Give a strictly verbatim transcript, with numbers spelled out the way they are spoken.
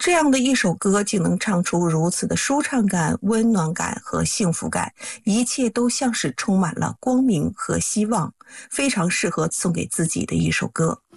这样的一首歌竟能唱出如此的舒畅感、温暖感和幸福感，一切都像是充满了光明和希望，非常适合送给自己的一首歌。